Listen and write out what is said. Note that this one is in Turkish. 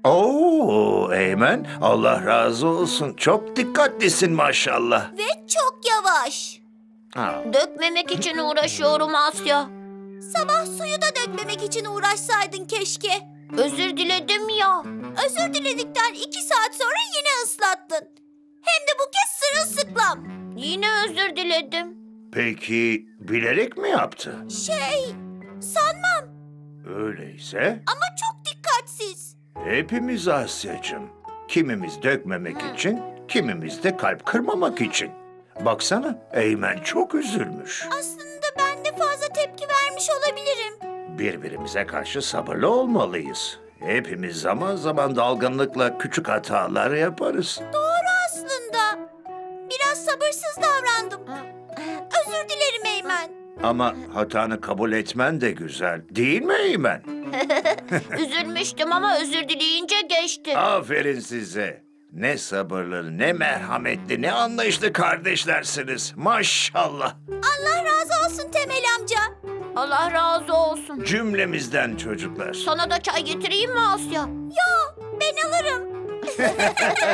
Oo Eymen, Allah razı olsun. Çok dikkatlisin maşallah. Ve çok yavaş. Ha. Dökmemek için uğraşıyorum Asya. Sabah suyu da dökmemek için uğraşsaydın keşke. Özür diledim ya. Özür diledikten 2 saat sonra yine ıslattın. Hem de bu kez sırılsıklam. Yine özür diledim. Peki bilerek mi yaptı? Sanmam Öyleyse ama çok dikkatsiz. hepimiz Asya'cığım. Kimimiz dökmemek için, kimimiz de kalp kırmamak için. Baksana, Eymen çok üzülmüş. Aslında ben de fazla tepki vermiş olabilirim. Birbirimize karşı sabırlı olmalıyız. Hepimiz zaman zaman dalgınlıkla küçük hatalar yaparız. Doğru aslında. Biraz sabırsız davrandım. Özür dilerim Eymen. Ama hatanı kabul etmen de güzel, değil mi Eymen? Üzülmüştüm ama özür dileyince geçti. Aferin size. Ne sabırlı, ne merhametli, ne anlayışlı kardeşlersiniz. Maşallah. Allah razı olsun Temel amca. Allah razı olsun. Cümlemizden çocuklar. Sana da çay getireyim mi Asya? Yo, ben alırım.